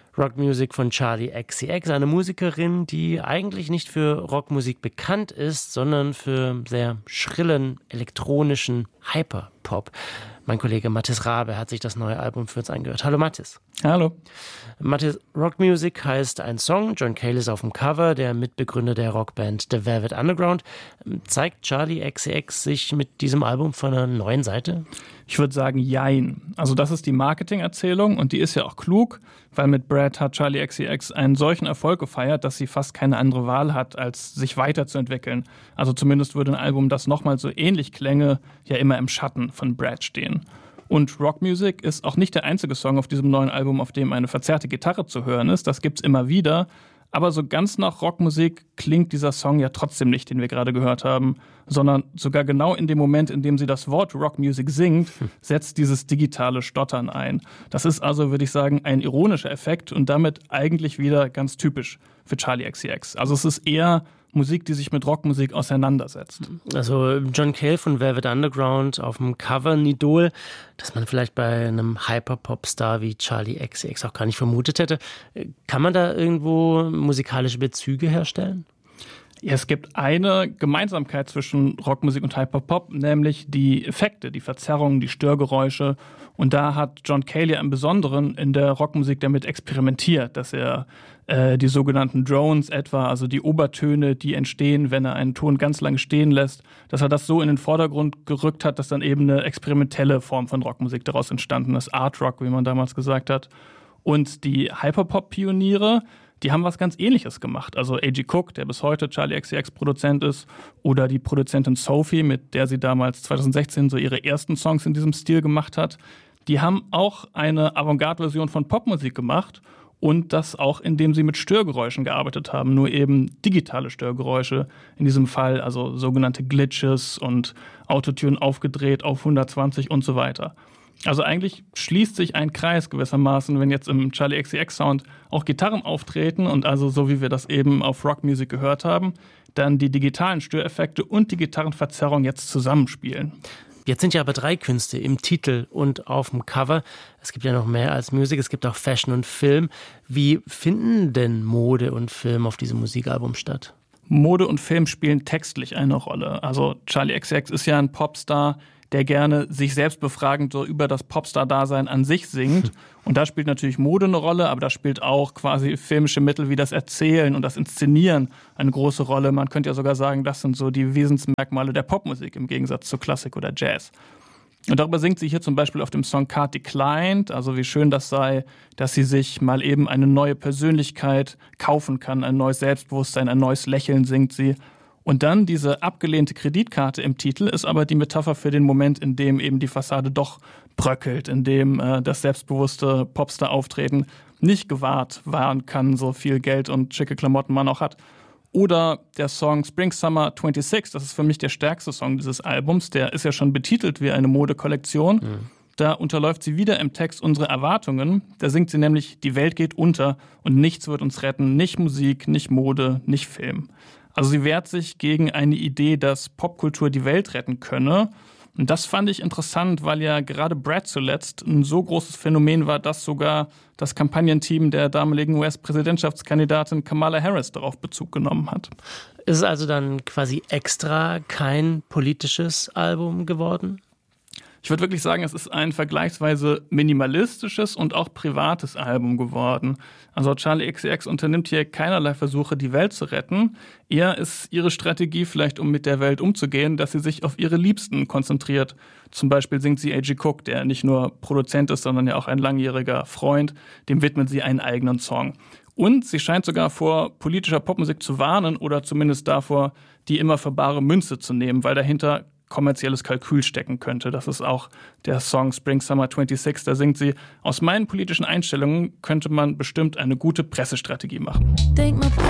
Rockmusik von Charli XCX, eine Musikerin, die eigentlich nicht für Rockmusik bekannt ist, sondern für sehr schrillen, elektronischen Hyperpop. Mein Kollege Mathis Rabe hat sich das neue Album für uns angehört. Hallo Mathis. Hallo. Mathis, Rockmusik heißt ein Song. John Cale ist auf dem Cover, der Mitbegründer der Rockband The Velvet Underground. Zeigt Charli XCX sich mit diesem Album von einer neuen Seite? Ich würde sagen, jein. Also das ist die Marketingerzählung und die ist ja auch klug, weil mit Brad hat Charli XCX einen solchen Erfolg gefeiert, dass sie fast keine andere Wahl hat, als sich weiterzuentwickeln. Also zumindest würde ein Album, das nochmal so ähnlich klänge, ja immer im Schatten von Brad stehen. Und Rockmusik ist auch nicht der einzige Song auf diesem neuen Album, auf dem eine verzerrte Gitarre zu hören ist. Das gibt's immer wieder. Aber so ganz nach Rockmusik klingt dieser Song ja trotzdem nicht, den wir gerade gehört haben, sondern sogar genau in dem Moment, in dem sie das Wort Rockmusik singt, setzt dieses digitale Stottern ein. Das ist also, würde ich sagen, ein ironischer Effekt und damit eigentlich wieder ganz typisch für Charli XCX. Also es ist eher Musik, die sich mit Rockmusik auseinandersetzt. Also John Cale von Velvet Underground auf dem Cover, ein Idol, das man vielleicht bei einem Hyperpop-Star wie Charli XCX auch gar nicht vermutet hätte. Kann man da irgendwo musikalische Bezüge herstellen? Ja, es gibt eine Gemeinsamkeit zwischen Rockmusik und Hyperpop, nämlich die Effekte, die Verzerrungen, die Störgeräusche. Und da hat John Cale ja im Besonderen in der Rockmusik damit experimentiert, dass er die sogenannten Drones etwa, also die Obertöne, die entstehen, wenn er einen Ton ganz lange stehen lässt, dass er das so in den Vordergrund gerückt hat, dass dann eben eine experimentelle Form von Rockmusik daraus entstanden ist, Art Rock, wie man damals gesagt hat. Und die Hyperpop-Pioniere, die haben was ganz Ähnliches gemacht. Also A.G. Cook, der bis heute Charli XCX Produzent ist, oder die Produzentin Sophie, mit der sie damals 2016 so ihre ersten Songs in diesem Stil gemacht hat, die haben auch eine Avantgarde-Version von Popmusik gemacht und das auch, indem sie mit Störgeräuschen gearbeitet haben, nur eben digitale Störgeräusche in diesem Fall, also sogenannte Glitches und Autotune aufgedreht auf 120 und so weiter. Also eigentlich schließt sich ein Kreis gewissermaßen, wenn jetzt im Charli XCX Sound auch Gitarren auftreten und also so wie wir das eben auf Rockmusik gehört haben, dann die digitalen Störeffekte und die Gitarrenverzerrung jetzt zusammenspielen. Jetzt sind ja aber 3 Künste im Titel und auf dem Cover. Es gibt ja noch mehr als Musik, es gibt auch Fashion und Film. Wie finden denn Mode und Film auf diesem Musikalbum statt? Mode und Film spielen textlich eine Rolle. Also Charli XCX ist ja ein Popstar, der gerne sich selbst befragend so über das Popstar-Dasein an sich singt. Und da spielt natürlich Mode eine Rolle, aber da spielt auch quasi filmische Mittel wie das Erzählen und das Inszenieren eine große Rolle. Man könnte ja sogar sagen, das sind so die Wesensmerkmale der Popmusik im Gegensatz zu Klassik oder Jazz. Und darüber singt sie hier zum Beispiel auf dem Song Card Declined, also wie schön das sei, dass sie sich mal eben eine neue Persönlichkeit kaufen kann, ein neues Selbstbewusstsein, ein neues Lächeln singt sie. Und dann diese abgelehnte Kreditkarte im Titel ist aber die Metapher für den Moment, in dem eben die Fassade doch bröckelt, in dem das selbstbewusste Popstar-Auftreten nicht gewahrt werden kann, so viel Geld und schicke Klamotten man auch hat. Oder der Song Spring Summer 26, das ist für mich der stärkste Song dieses Albums, der ist ja schon betitelt wie eine Modekollektion. Da unterläuft sie wieder im Text unsere Erwartungen. Da singt sie nämlich, die Welt geht unter und nichts wird uns retten, nicht Musik, nicht Mode, nicht Film. Also sie wehrt sich gegen eine Idee, dass Popkultur die Welt retten könne. Und das fand ich interessant, weil ja gerade Brad zuletzt ein so großes Phänomen war, dass sogar das Kampagnenteam der damaligen US-Präsidentschaftskandidatin Kamala Harris darauf Bezug genommen hat. Ist es also dann quasi extra kein politisches Album geworden? Ich würde wirklich sagen, es ist ein vergleichsweise minimalistisches und auch privates Album geworden. Also Charli XCX unternimmt hier keinerlei Versuche, die Welt zu retten. Eher ist ihre Strategie vielleicht, um mit der Welt umzugehen, dass sie sich auf ihre Liebsten konzentriert. Zum Beispiel singt sie A.G. Cook, der nicht nur Produzent ist, sondern ja auch ein langjähriger Freund. Dem widmet sie einen eigenen Song. Und sie scheint sogar vor politischer Popmusik zu warnen oder zumindest davor, die immer für bare Münze zu nehmen, weil dahinter kommerzielles Kalkül stecken könnte. Das ist auch der Song Spring Summer 26. Da singt sie, aus meinen politischen Einstellungen könnte man bestimmt eine gute Pressestrategie machen.